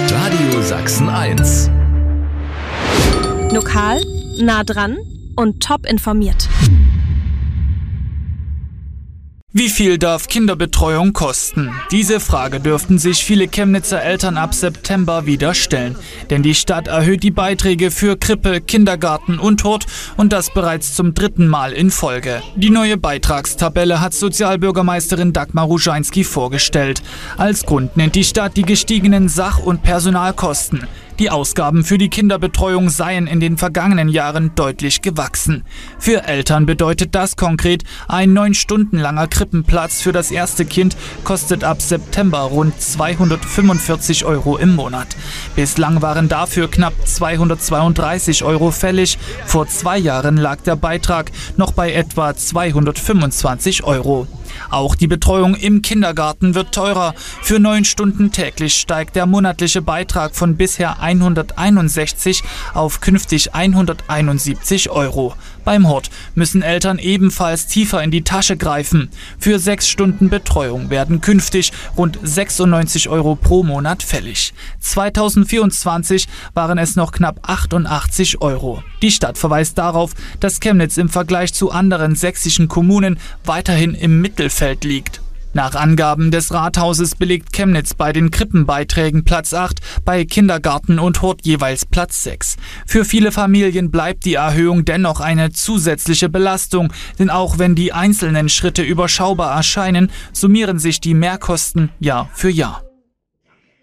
Radio Sachsen 1. Lokal, nah dran und top informiert. Wie viel darf Kinderbetreuung kosten? Diese Frage dürften sich viele Chemnitzer Eltern ab September wieder stellen. Denn die Stadt erhöht die Beiträge für Krippe, Kindergarten und Hort und das bereits zum 3. Mal in Folge. Die neue Beitragstabelle hat Sozialbürgermeisterin Dagmar Ruscheinski vorgestellt. Als Grund nennt die Stadt die gestiegenen Sach- und Personalkosten. Die Ausgaben für die Kinderbetreuung seien in den vergangenen Jahren deutlich gewachsen. Für Eltern bedeutet das konkret, ein 9 Stunden langer Krippenplatz für das erste Kind kostet ab September rund 245 € im Monat. Bislang waren dafür knapp 232 € fällig. Vor 2 Jahren lag der Beitrag noch bei etwa 225 €. Auch die Betreuung im Kindergarten wird teurer. Für 9 Stunden täglich steigt der monatliche Beitrag von bisher 161 auf künftig 171 €. Beim Hort müssen Eltern ebenfalls tiefer in die Tasche greifen. Für 6 Stunden Betreuung werden künftig rund 96 € pro Monat fällig. 2024 waren es noch knapp 88 €. Die Stadt verweist darauf, dass Chemnitz im Vergleich zu anderen sächsischen Kommunen weiterhin im Mittelfeld liegt. Nach Angaben des Rathauses belegt Chemnitz bei den Krippenbeiträgen Platz 8, bei Kindergarten und Hort jeweils Platz 6. Für viele Familien bleibt die Erhöhung dennoch eine zusätzliche Belastung, denn auch wenn die einzelnen Schritte überschaubar erscheinen, summieren sich die Mehrkosten Jahr für Jahr.